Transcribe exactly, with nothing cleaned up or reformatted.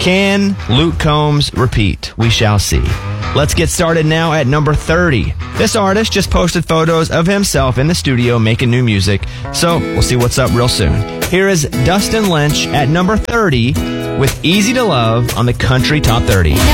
Can Luke Combs repeat? We shall see. Let's get started now at number thirty. This artist just posted photos of himself in the studio making new music, so we'll see what's up real soon. Here is Dustin Lynch at number thirty with Easy to Love on the Country Top thirty.